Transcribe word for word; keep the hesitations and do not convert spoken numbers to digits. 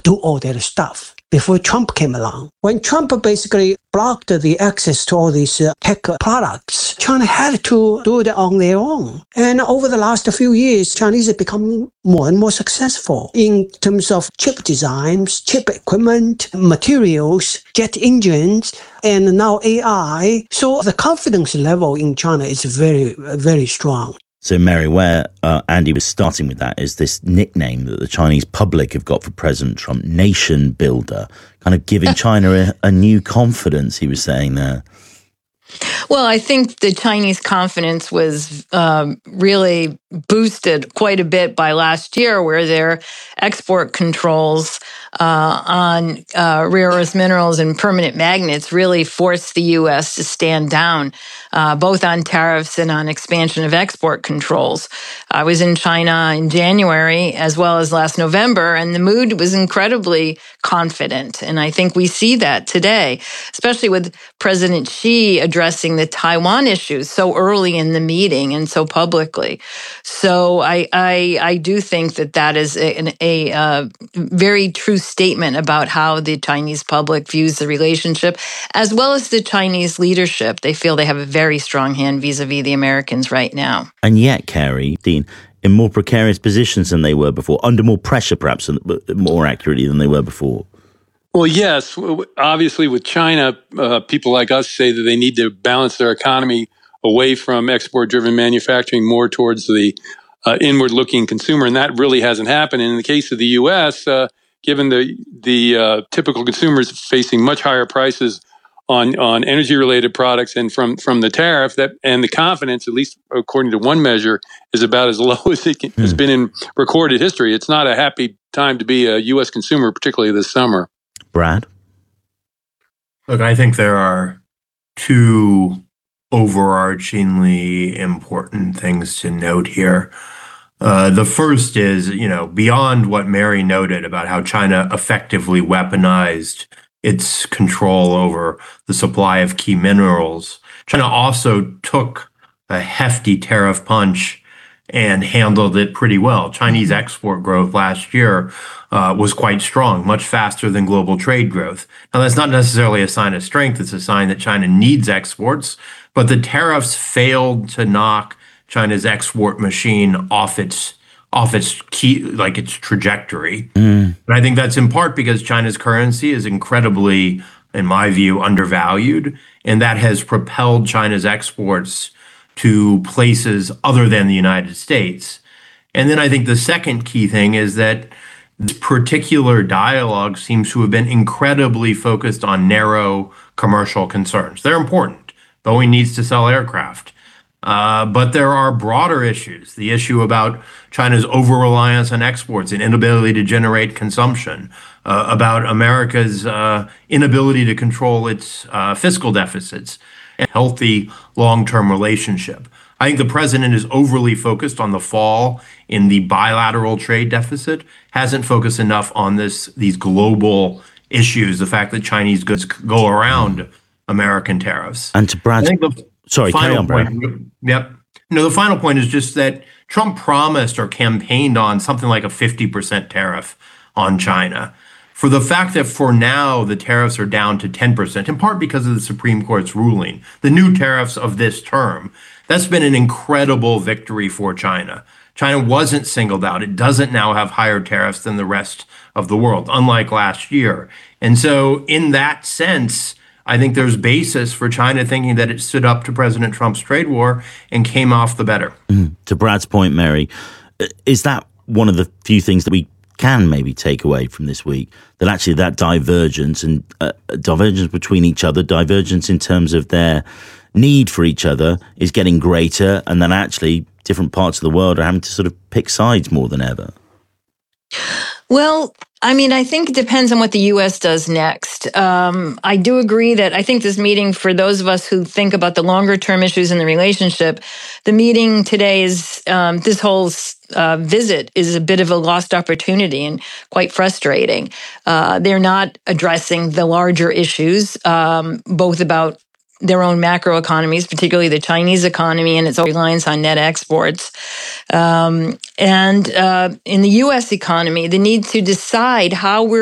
do all that stuff before Trump came along. When Trump basically blocked the access to all these uh, tech products, China had to do it on their own. And over the last few years, Chinese have become more and more successful in terms of chip designs, chip equipment, materials, jet engines, and now A I. So the confidence level in China is very, very strong. So, Mary, where uh, Andy was starting with that is this nickname that the Chinese public have got for President Trump, nation builder, kind of giving China a, a new confidence, he was saying there. Well, I think the Chinese confidence was um, really boosted quite a bit by last year, where their export controls uh, on uh, rare earth minerals and permanent magnets really forced the U S to stand down, uh, both on tariffs and on expansion of export controls. I was in China in January as well as last November, and the mood was incredibly confident. And I think we see that today, especially with President Xi addressing the Taiwan issues so early in the meeting and so publicly. So I I, I do think that that is a, a, a very true statement about how the Chinese public views the relationship, as well as the Chinese leadership. They feel they have a very strong hand vis-a-vis the Americans right now. And yet, Kerry, Dean, in more precarious positions than they were before, under more pressure perhaps, more accurately than they were before. Well, yes. Obviously, with China, uh, people like us say that they need to balance their economy away from export-driven manufacturing more towards the uh, inward-looking consumer, and that really hasn't happened. And in the case of the U S, uh, given the the uh, typical consumers facing much higher prices on on energy-related products and from from the tariff, that and the confidence, at least according to one measure, is about as low as it can, mm. has been in recorded history. It's not a happy time to be a U S consumer, particularly this summer. Brad? Look, I think there are two overarchingly important things to note here. Uh, the first is, you know, beyond what Mary noted about how China effectively weaponized its control over the supply of key minerals, China also took a hefty tariff punch and handled it pretty well. Chinese export growth last year uh, was quite strong, much faster than global trade growth. Now, that's not necessarily a sign of strength. It's a sign that China needs exports, but the tariffs failed to knock China's export machine off its off its key, like its trajectory. Mm. And I think that's in part because China's currency is incredibly, in my view, undervalued, and that has propelled China's exports to places other than the United States. And then I think the second key thing is that this particular dialogue seems to have been incredibly focused on narrow commercial concerns. They're important. Boeing needs to sell aircraft. Uh, but there are broader issues. The issue about China's over-reliance on exports and inability to generate consumption, uh, about America's uh, inability to control its uh, fiscal deficits, and healthy long-term relationship. I think the president is overly focused on the fall in the bilateral trade deficit, hasn't focused enough on this these global issues, the fact that Chinese goods go around American tariffs. And to Brad's... I think the Sorry, carry on, Brad. Point, yep. No, the final point is just that Trump promised or campaigned on something like a fifty percent tariff on China. For the fact that for now the tariffs are down to ten percent, in part because of the Supreme Court's ruling, the new tariffs of this term, that's been an incredible victory for China. China wasn't singled out. It doesn't now have higher tariffs than the rest of the world, unlike last year. And so in that sense, I think there's basis for China thinking that it stood up to President Trump's trade war and came off the better. Mm. To Brad's point, Mary, is that one of the few things that we can maybe take away from this week, that actually that divergence and uh, divergence between each other, divergence in terms of their need for each other is getting greater, and then actually different parts of the world are having to sort of pick sides more than ever? Well, I mean, I think it depends on what the U S does next. Um, I do agree that I think this meeting, for those of us who think about the longer term issues in the relationship, the meeting today is, um, this whole uh, visit is a bit of a lost opportunity and quite frustrating. Uh, they're not addressing the larger issues, um, both about their own macro economies, particularly the Chinese economy and its reliance on net exports. Um, and uh, in the U S economy, the need to decide how we're